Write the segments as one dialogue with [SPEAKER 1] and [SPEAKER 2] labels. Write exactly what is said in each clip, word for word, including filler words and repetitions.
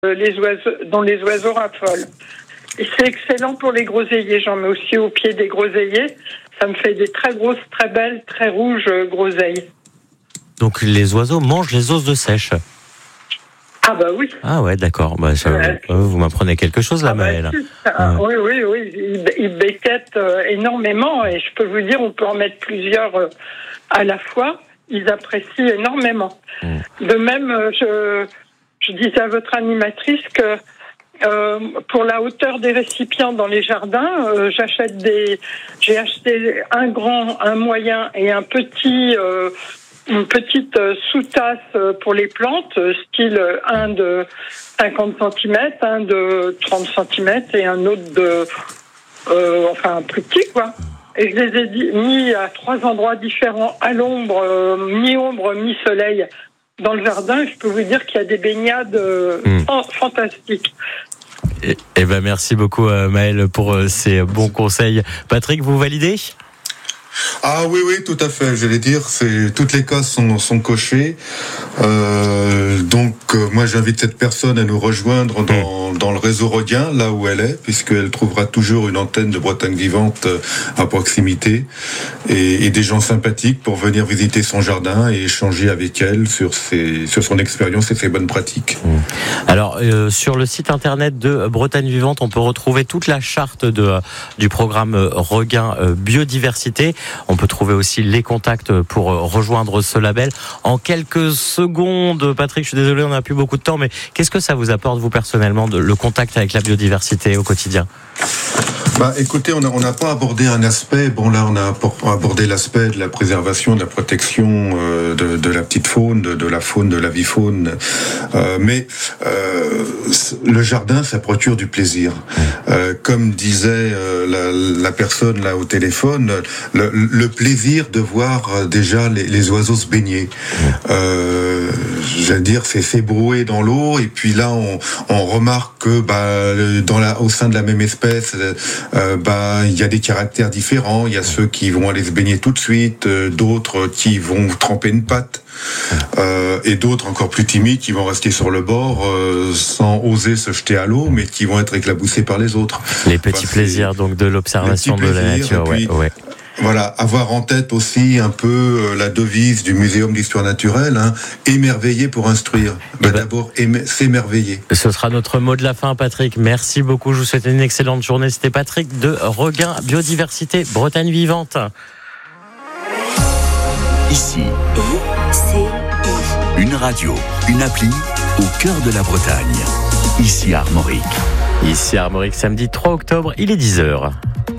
[SPEAKER 1] les oiseaux, dont les oiseaux raffolent. Et c'est excellent pour les groseilliers. J'en mets aussi au pied des groseilliers. Ça me fait des très grosses, très belles, très rouges groseilles.
[SPEAKER 2] Donc les oiseaux mangent les os de sèche.
[SPEAKER 1] Ah bah oui.
[SPEAKER 2] Ah ouais, d'accord. Bah, ça,
[SPEAKER 1] ouais.
[SPEAKER 2] Vous m'apprenez quelque chose là, ah Maëlle.
[SPEAKER 1] Bah, ouais. Oui, oui, oui. Ils, ils béquettent euh, énormément et je peux vous dire, on peut en mettre plusieurs euh, à la fois. Ils apprécient énormément. Mmh. De même, euh, je, je disais à votre animatrice que euh, pour la hauteur des récipients dans les jardins, euh, j'achète des, j'ai acheté un grand, un moyen et un petit. Euh, Une petite sous-tasse pour les plantes, style un de cinquante centimètres, un de trente centimètres et un autre de, euh, enfin, plus petit, quoi. Et je les ai mis à trois endroits différents, à l'ombre, euh, mi-ombre, mi-soleil, dans le jardin. Je peux vous dire qu'il y a des baignades euh, mmh. fantastiques.
[SPEAKER 2] Et, et ben merci beaucoup Maëlle pour ces bons conseils. Patrick, vous validez ?
[SPEAKER 3] Ah oui, oui, tout à fait. J'allais dire, c'est toutes les cases sont, sont cochées. Euh, donc, euh, moi, j'invite cette personne à nous rejoindre dans, dans le réseau Rodien, là où elle est, puisqu'elle trouvera toujours une antenne de Bretagne Vivante à proximité et, et des gens sympathiques pour venir visiter son jardin et échanger avec elle sur ses, sur son expérience et ses bonnes pratiques.
[SPEAKER 2] Alors, euh, sur le site internet de Bretagne Vivante, on peut retrouver toute la charte de, du programme Regain Biodiversité. On peut trouver aussi les contacts pour rejoindre ce label. En quelques secondes, Patrick, je suis désolé, on n'a plus beaucoup de temps, mais qu'est-ce que ça vous apporte, vous, personnellement, de, le contact avec la biodiversité au quotidien ?
[SPEAKER 3] Bah, écoutez, on n'a on a pas abordé un aspect. Bon, là, on a abordé l'aspect de la préservation, de la protection euh, de, de la petite faune, de, de la faune, de la vifaune. Euh, mais euh, le jardin, ça procure du plaisir. Euh, comme disait euh, la, la personne là au téléphone, le, le plaisir de voir euh, déjà les, les oiseaux se baigner. Euh, j'allais dire, c'est s'ébrouer dans l'eau, et puis là, on, on remarque que bah, dans la, au sein de la même espèce, Euh, bah, il y a des caractères différents. Il y a ceux qui vont aller se baigner tout de suite, euh, d'autres qui vont tremper une patte, euh, et d'autres encore plus timides qui vont rester sur le bord euh, sans oser se jeter à l'eau, mais qui vont être éclaboussés par les autres.
[SPEAKER 2] Les petits enfin, plaisirs donc de l'observation de la nature.
[SPEAKER 3] Puis,
[SPEAKER 2] ouais, ouais.
[SPEAKER 3] Voilà, avoir en tête aussi un peu euh, la devise du Muséum d'histoire naturelle, hein, émerveiller pour instruire. Bah, ben, d'abord, éme- s'émerveiller.
[SPEAKER 2] Ce sera notre mot de la fin, Patrick. Merci beaucoup. Je vous souhaite une excellente journée. C'était Patrick de Regain Biodiversité Bretagne Vivante.
[SPEAKER 4] Ici, une radio, une appli au cœur de la Bretagne. Ici Armorique.
[SPEAKER 2] Ici Armorique, samedi trois octobre, il est dix heures.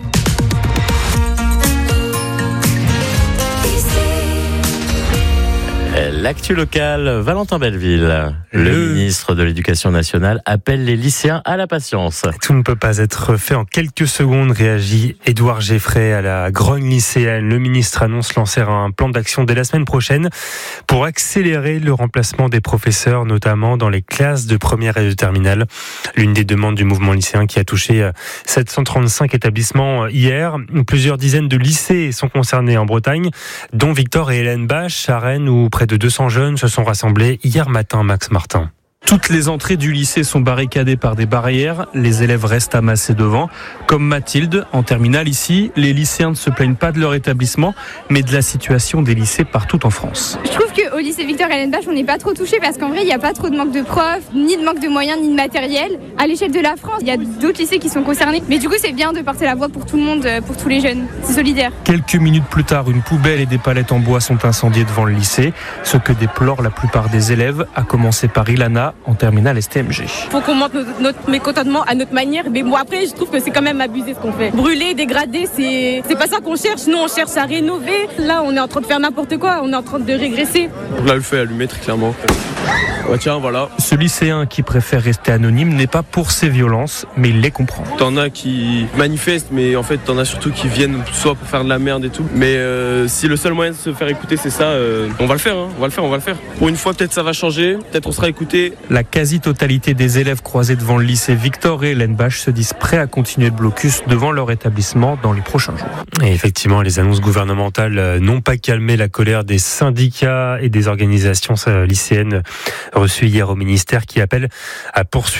[SPEAKER 2] L'actu locale, Valentin Belleville, le, le ministre de l'Éducation nationale, appelle les lycéens à la patience.
[SPEAKER 5] Tout ne peut pas être fait en quelques secondes, réagit Édouard Geffray à la grogne lycéenne. Le ministre annonce lancer un plan d'action dès la semaine prochaine pour accélérer le remplacement des professeurs, notamment dans les classes de première et de terminale. L'une des demandes du mouvement lycéen qui a touché sept cent trente-cinq établissements hier. Plusieurs dizaines de lycées sont concernés en Bretagne, dont Victor et Hélène Bache à Rennes, où près de deux cents jeunes se sont rassemblés hier matin, Max Martin.
[SPEAKER 6] Toutes les entrées du lycée sont barricadées par des barrières. Les élèves restent amassés devant. Comme Mathilde, en terminale ici, les lycéens ne se plaignent pas de leur établissement, mais de la situation des lycées partout en France.
[SPEAKER 7] Je trouve qu'au lycée Victor et Hélène Bache, on n'est pas trop touchés parce qu'en vrai, il n'y a pas trop de manque de profs, ni de manque de moyens, ni de matériel. À l'échelle de la France, il y a d'autres lycées qui sont concernés. Mais du coup, c'est bien de porter la voix pour tout le monde, pour tous les jeunes. C'est solidaire.
[SPEAKER 6] Quelques minutes plus tard, une poubelle et des palettes en bois sont incendiées devant le lycée. Ce que déplore la plupart des élèves, à commencer par Ilana, en terminale S T M G.
[SPEAKER 8] Faut qu'on montre notre, notre mécontentement à notre manière, mais bon après je trouve que c'est quand même abusé ce qu'on fait. Brûler, dégrader, c'est c'est pas ça qu'on cherche. Nous on cherche à rénover. Là on est en train de faire n'importe quoi, on est en train de régresser.
[SPEAKER 9] On a le fait allumer très clairement. Ouais, tiens, voilà.
[SPEAKER 6] Ce lycéen qui préfère rester anonyme n'est pas pour ces violences, mais il les comprend.
[SPEAKER 9] T'en as qui manifestent, mais en fait t'en as surtout qui viennent soit pour faire de la merde et tout. Mais euh, si le seul moyen de se faire écouter c'est ça, euh, on va le faire, hein. on va le faire, on va le faire. Pour une fois peut-être ça va changer, peut-être on sera écouté.
[SPEAKER 6] La quasi-totalité des élèves croisés devant le lycée Victor et Hélène Bache se disent prêts à continuer le blocus devant leur établissement dans les prochains jours.
[SPEAKER 5] Et effectivement, les annonces gouvernementales n'ont pas calmé la colère des syndicats et des organisations lycéennes reçues hier au ministère qui appellent à poursuivre